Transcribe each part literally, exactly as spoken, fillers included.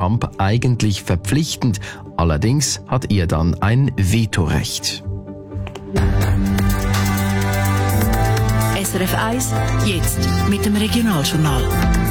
Trump eigentlich verpflichtend. Allerdings hat er dann ein Vetorecht. S R F eins, jetzt mit dem Regionaljournal.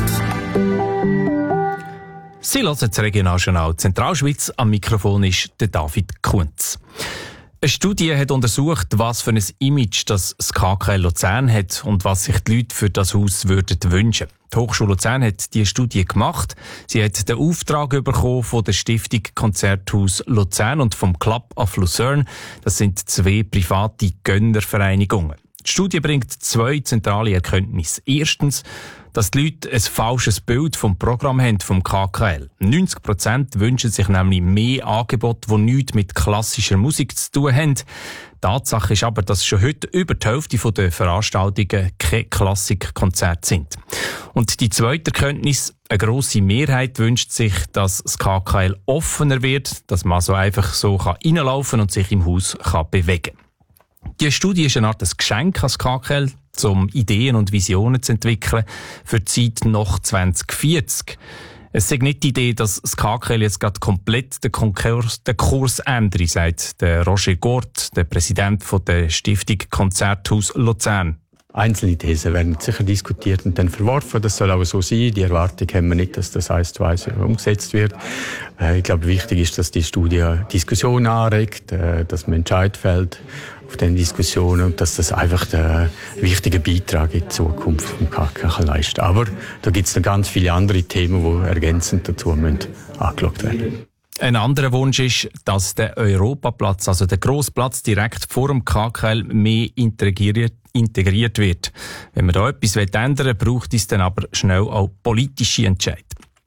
Sie hören das Regionaljournal Zentralschweiz. Am Mikrofon ist der David Kunz. Eine Studie hat untersucht, was für ein Image das K K L Luzern hat und was sich die Leute für das Haus würden wünschen. Die Hochschule Luzern hat diese Studie gemacht. Sie hat den Auftrag bekommen von der Stiftung Konzerthaus Luzern und vom Club of Lucerne. Das sind zwei private Gönnervereinigungen. Die Studie bringt zwei zentrale Erkenntnisse. Erstens, dass die Leute ein falsches Bild vom Programm haben vom K K L. neunzig Prozent wünschen sich nämlich mehr Angebote, die nichts mit klassischer Musik zu tun haben. Tatsache ist aber, dass schon heute über die Hälfte der Veranstaltungen keine Klassikkonzerte sind. Und die zweite Erkenntnis: eine grosse Mehrheit wünscht sich, dass das K K L offener wird, dass man so einfach so reinlaufen und sich im Haus kann bewegen kann. Die Studie ist eine Art Geschenk an das K K L, um Ideen und Visionen zu entwickeln für die Zeit nach zwanzig vierzig. Es ist nicht die Idee, dass das K K L jetzt gerade komplett den Kurs, den Kurs ändert, sagt der Roger Gort, der Präsident von der Stiftung Konzerthaus Luzern. Einzelne Thesen werden sicher diskutiert und dann verworfen. Das soll auch so sein. Die Erwartung haben wir nicht, dass das eins zu eins umgesetzt wird. Ich glaube, wichtig ist, dass die Studie Diskussionen anregt, dass man Entscheid fällt auf den Diskussionen und dass das einfach der wichtige Beitrag in die Zukunft vom K K L leistet. Aber da gibt es noch ganz viele andere Themen, die ergänzend dazu müssen angeschaut werden. Ein anderer Wunsch ist, dass der Europaplatz, also der grosse Platz direkt vor dem K K L, mehr integriert, integriert wird. Wenn man da etwas ändern will, braucht es dann aber schnell auch politische Entscheidungen.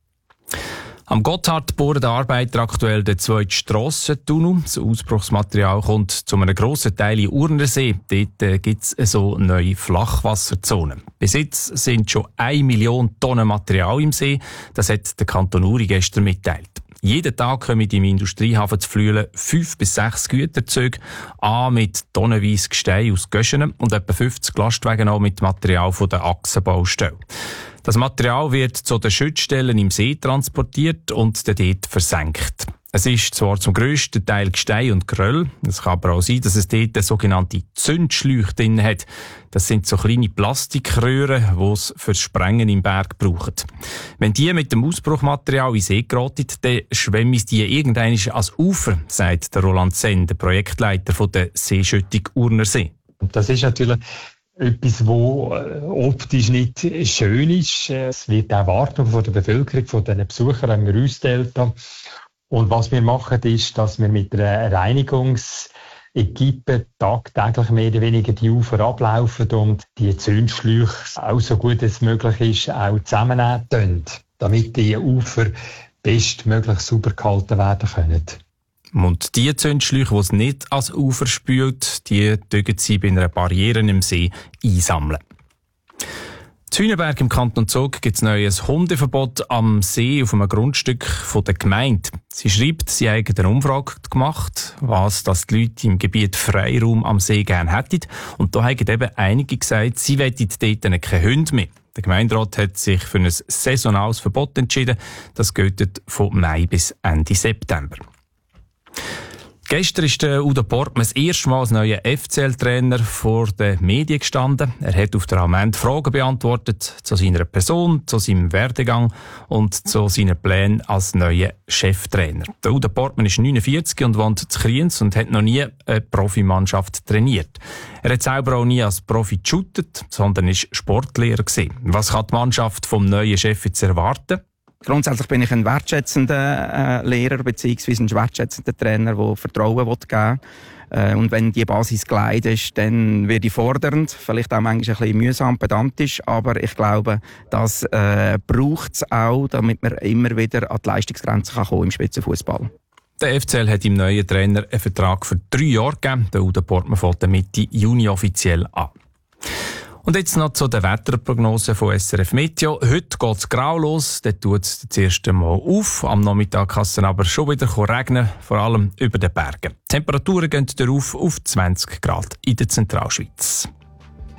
Am Gotthard bohren die Arbeiter aktuell den zweiten Strassentunnel. Das Ausbruchsmaterial kommt zu einem grossen Teil in Urnersee. Dort äh, gibt es so neue Flachwasserzonen. Bis jetzt sind schon eine Million Tonnen Material im See. Das hat der Kanton Uri gestern mitteilt. Jeden Tag kommen im Industriehafen zu Flüelen fünf bis sechs Güterzüge an mit tonnenweise Gestein aus Göschenen und etwa fünfzig Lastwagen auch mit Material von der Achsenbaustelle. Das Material wird zu den Schützstellen im See transportiert und dann dort versenkt. Es ist zwar zum grössten Teil Gestein und Geröll, es kann aber auch sein, dass es dort sogenannte Zündschläuche drin hat. Das sind so kleine Plastikröhren, die es fürs Sprengen im Berg brauchen. Wenn die mit dem Ausbruchmaterial in den See geraten, dann schwemmen die irgendwann ans Ufer, sagt der Roland Senn, der Projektleiter von der Seeschüttung Urnersee. Das ist natürlich etwas, wo optisch nicht schön ist. Es wird die Erwartung von der Bevölkerung, von den Besuchern, haben wir ausgestellt. Und was wir machen, ist, dass wir mit einer Reinigungsequipe tagtäglich mehr oder weniger die Ufer ablaufen und die Zündschläuche auch so gut es möglich ist, auch zusammennehmen, damit die Ufer bestmöglich sauber gehalten werden können. Und die Zündschläuche, die es nicht ans Ufer spült, die dürfen sie bei einer Barriere im See einsammeln. In Hühnenberg im Kanton Zug gibt es neues Hundeverbot am See auf einem Grundstück von der Gemeinde. Sie schreibt, sie habe eine Umfrage gemacht, was dass die Leute im Gebiet Freiraum am See gerne hätten. Und da haben eben einige gesagt, sie wollen dort keine Hunde mehr. Der Gemeinderat hat sich für ein saisonales Verbot entschieden. Das gilt von Mai bis Ende September. Gestern ist der Udo Portmann das erste Mal als neuer F C L-Trainer vor den Medien gestanden. Er hat auf der Amende Fragen beantwortet zu seiner Person, zu seinem Werdegang und zu seinen Plänen als neuer Cheftrainer. Der Udo Portmann ist neunundvierzig und wohnt in Kriens und hat noch nie eine Profimannschaft trainiert. Er hat selber auch nie als Profi geshootet, sondern ist Sportlehrer gewesen. Was kann die Mannschaft vom neuen Chef jetzt erwarten? Grundsätzlich bin ich ein wertschätzender äh, Lehrer bzw. ein wertschätzender Trainer, der Vertrauen geben will. Äh, und wenn die Basis geleitet ist, dann werde ich fordernd, vielleicht auch manchmal ein bisschen mühsam, pedantisch, aber ich glaube, das äh, braucht es auch, damit man immer wieder an die Leistungsgrenze kann kommen im Spitzenfußball. Der F C L hat im neuen Trainer einen Vertrag für drei Jahre gegeben. Der Udo Portmann fängt Mitte Juni offiziell an. Und jetzt noch zu der Wetterprognose von S R F Meteo. Heute geht es grau los, dort tut es das erste Mal auf. Am Nachmittag kann es dann aber schon wieder regnen, vor allem über den Bergen. Die Temperaturen gehen darauf auf zwanzig Grad in der Zentralschweiz.